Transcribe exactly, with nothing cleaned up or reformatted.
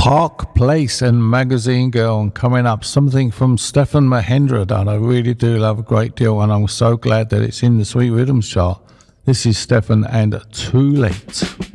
Park Place and Magazine Girl, and coming up something from Stefan Mahendra that I really do love a great deal, and I'm so glad that it's in the Sweet Rhythms chart. This is Stefan and Too Late.